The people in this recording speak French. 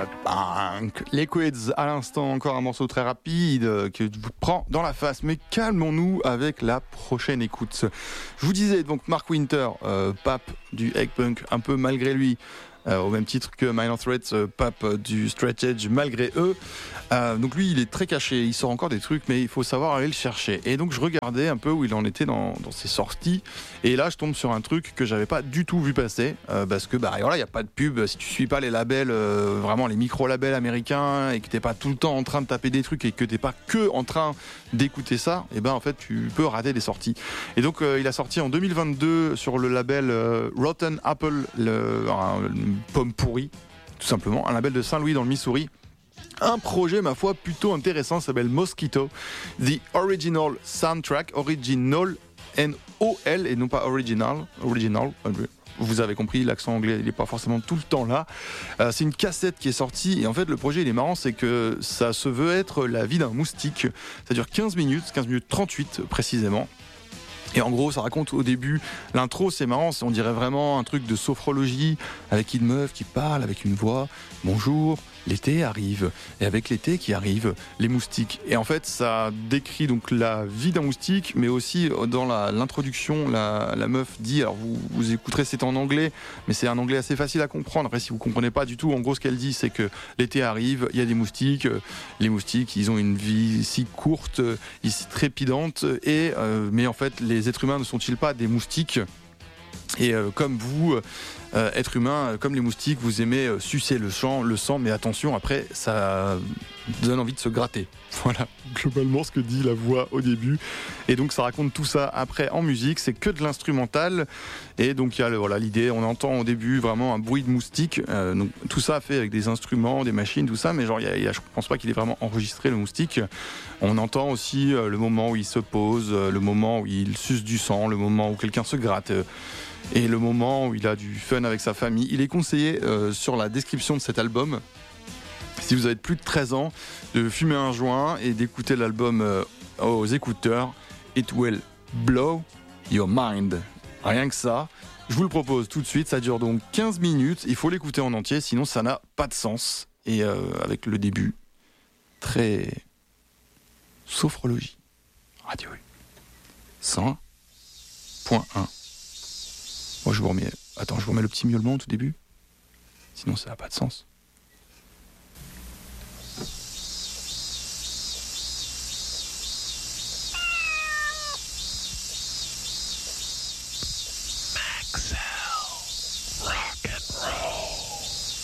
Liquids, à l'instant, encore un morceau très rapide qui vous prend dans la face. Mais calmons-nous avec la prochaine écoute. Je vous disais donc Mark Winter, pape du egg punk, un peu malgré lui. Au même titre que Minor Threat, pape du straight edge malgré eux. Donc lui, il est très caché, il sort encore des trucs, mais il faut savoir aller le chercher. Et donc je regardais un peu où il en était dans ses sorties, et là je tombe sur un truc que j'avais pas du tout vu passer, parce que voilà, il y a pas de pub. Si tu suis pas les labels, vraiment les micro-labels américains, et que t'es pas tout le temps en train de taper des trucs, et que t'es pas que en train d'écouter ça, et en fait tu peux rater des sorties. Et donc il a sorti en 2022 sur le label Rotten Apple, pomme pourrie, tout simplement, un label de Saint-Louis dans le Missouri. Un projet, ma foi, plutôt intéressant, s'appelle Mosquito, The Original Soundtrack, Original, N-O-L, et non pas Original. Vous avez compris, l'accent anglais, il n'est pas forcément tout le temps là. C'est une cassette qui est sortie, et en fait, le projet, il est marrant, c'est que ça se veut être la vie d'un moustique. Ça dure 15 minutes 38 précisément. Et en gros, ça raconte au début, l'intro, c'est marrant, on dirait vraiment un truc de sophrologie, avec une meuf qui parle avec une voix. Bonjour, l'été arrive. Et avec l'été qui arrive, les moustiques. Et en fait, ça décrit donc la vie d'un moustique, mais aussi dans l'introduction, la meuf dit, alors vous écouterez, c'est en anglais, mais c'est un anglais assez facile à comprendre. Après, si vous comprenez pas du tout, en gros, ce qu'elle dit, c'est que l'été arrive, il y a des moustiques. Les moustiques, ils ont une vie si courte, si trépidante, mais en fait, les êtres humains ne sont-ils pas des moustiques ? Et comme vous, êtres humains, comme les moustiques, vous aimez sucer le sang, mais attention, après, ça donne envie de se gratter. Voilà, globalement, ce que dit la voix au début. Et donc, ça raconte tout ça après en musique, c'est que de l'instrumental. Et donc, il y a l'idée, on entend au début vraiment un bruit de moustique. Donc, tout ça fait avec des instruments, des machines, tout ça, mais genre, je pense pas qu'il ait vraiment enregistré le moustique. On entend aussi le moment où il se pose, le moment où il suce du sang, le moment où quelqu'un se gratte. Et le moment où il a du fun avec sa famille. Il est conseillé sur la description de cet album, si vous avez plus de 13 ans, de fumer un joint et d'écouter l'album aux écouteurs. It will blow your mind. Rien que ça. Je vous le propose tout de suite. Ça dure donc 15 minutes. Il faut l'écouter en entier, sinon ça n'a pas de sens. Et avec le début, très sophrologie. Radio 100.1. Moi, je vous remets le petit miaulement au tout début. Sinon, ça n'a pas de sens.